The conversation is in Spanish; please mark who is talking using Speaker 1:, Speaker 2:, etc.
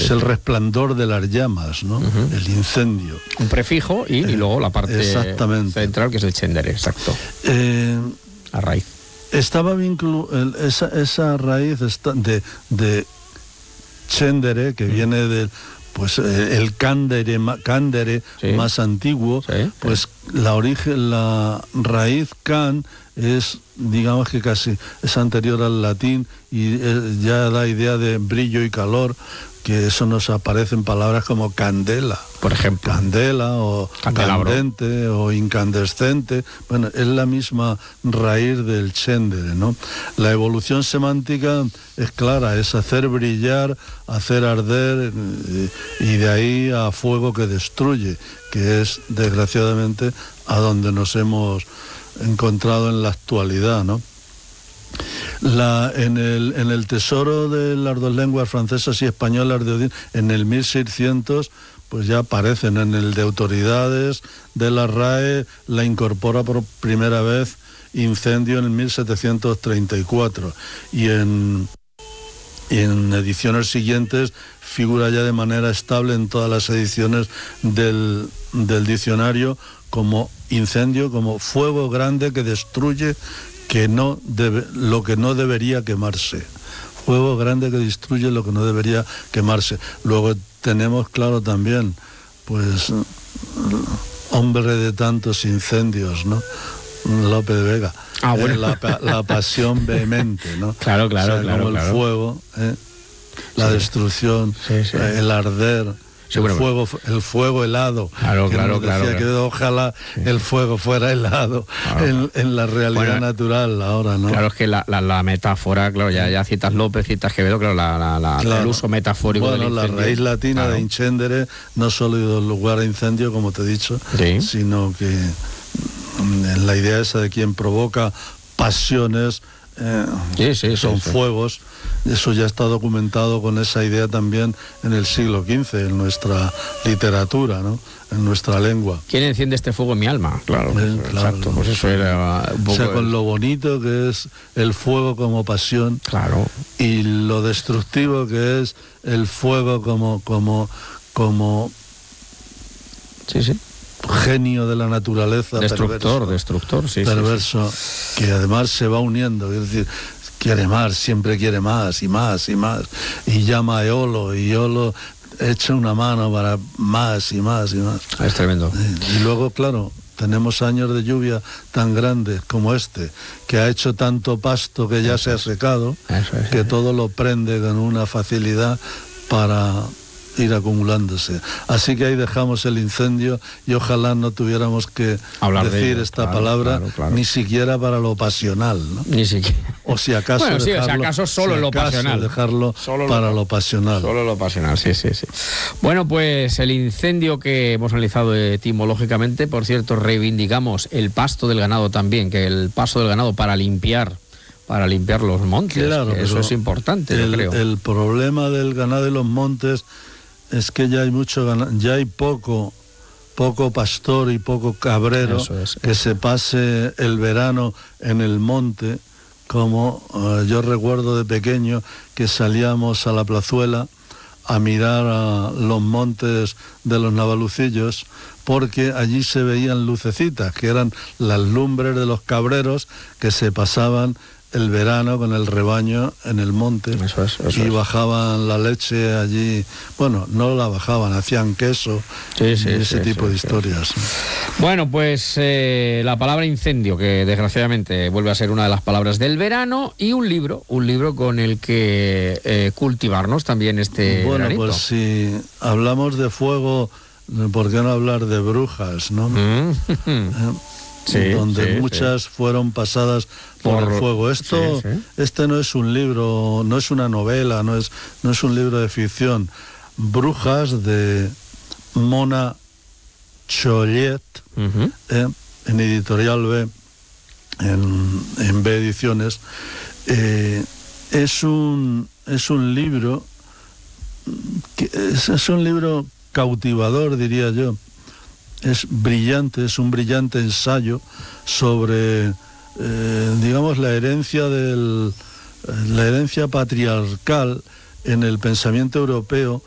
Speaker 1: es el resplandor de las llamas, ¿no? El incendio.
Speaker 2: Un prefijo y luego la parte central, que es el Tsendere, exacto. La raíz.
Speaker 1: Estaba esa raíz de Tsendere, que viene del... Pues el cándere más antiguo, pues la raíz can es, digamos que casi es anterior al latín y ya da idea de brillo y calor, que eso nos aparece en palabras como candela,
Speaker 2: por ejemplo.
Speaker 1: Candela o candente o incandescente. Bueno, es la misma raíz del Tsendere, ¿no? La evolución semántica es clara, es hacer brillar, hacer arder, y de ahí a fuego que destruye, que es desgraciadamente a donde nos hemos encontrado en la actualidad, ¿no? En el tesoro de las dos lenguas francesas y españolas de Odín, en el 1600, pues ya aparecen en el de autoridades de la RAE, la incorpora por primera vez incendio en el 1734, y en ediciones siguientes figura ya de manera estable en todas las ediciones del diccionario como incendio, como fuego grande que destruye lo que no debería quemarse. Fuego grande que destruye lo que no debería quemarse. Luego tenemos, claro, también, pues, hombre de tantos incendios, ¿no? Lope de Vega. Bueno. La pasión vehemente, ¿no?
Speaker 2: Claro,
Speaker 1: o sea, como el fuego, la destrucción, el arder. Sí, el fuego helado.
Speaker 2: Claro.
Speaker 1: Que ojalá el fuego fuera helado en la realidad natural ahora, ¿no?
Speaker 2: Claro, es que la metáfora, claro, ya citas López, citas Quevedo, claro, el uso metafórico del incendio.
Speaker 1: La raíz latina de incendere no solo dio lugar a incendio, como te he dicho, sino que la idea esa de quien provoca pasiones, son fuegos. Eso ya está documentado con esa idea también en el siglo XV, en nuestra literatura, ¿no? En nuestra lengua.
Speaker 2: ¿Quién enciende este fuego en mi alma? Claro, exacto. Pues eso era un poco...
Speaker 1: O sea, con lo bonito que es el fuego como pasión,
Speaker 2: claro,
Speaker 1: y lo destructivo que es el fuego como genio de la naturaleza,
Speaker 2: destructor,
Speaker 1: perverso, que además se va uniendo, es decir, quiere más, siempre quiere más y más y más, y llama a Eolo, y Eolo echa una mano para más y más y más.
Speaker 2: Es tremendo.
Speaker 1: Y luego, claro, tenemos años de lluvia tan grandes como este, que ha hecho tanto pasto que ya se ha secado, que todo lo prende con una facilidad para ir acumulándose. Así que ahí dejamos el incendio, y ojalá no tuviéramos que decir esta palabra, ni siquiera para lo pasional, ¿no?
Speaker 2: Ni siquiera.
Speaker 1: O si acaso,
Speaker 2: solo lo pasional.
Speaker 1: Dejarlo para lo pasional.
Speaker 2: Solo lo pasional, sí. Bueno, pues el incendio que hemos analizado etimológicamente, por cierto, reivindicamos el pasto del ganado también, que el paso del ganado para limpiar los montes, claro, eso es importante, yo creo.
Speaker 1: El problema del ganado y los montes es que ya hay mucho ganado, ya hay poco pastor y poco cabrero que se pase el verano en el monte, como yo recuerdo de pequeño que salíamos a la plazuela a mirar a los montes de los Navalucillos, porque allí se veían lucecitas, que eran las lumbres de los cabreros que se pasaban el verano con el rebaño en el monte. Eso bajaban la leche allí, bueno, no la bajaban, hacían queso, ese tipo de historias.
Speaker 2: Bueno, pues la palabra incendio, que desgraciadamente vuelve a ser una de las palabras del verano, y un libro con el que cultivarnos también este veranito.
Speaker 1: Pues si hablamos de fuego, ¿por qué no hablar de brujas, no? Donde muchas fueron pasadas por el fuego. Este no es un libro, no es una novela, no es un libro de ficción. Brujas, de Mona Chollet, en Editorial B, en B Ediciones. Es un libro es un libro cautivador, diría yo. Es brillante, es un brillante ensayo sobre, digamos, la herencia patriarcal en el pensamiento europeo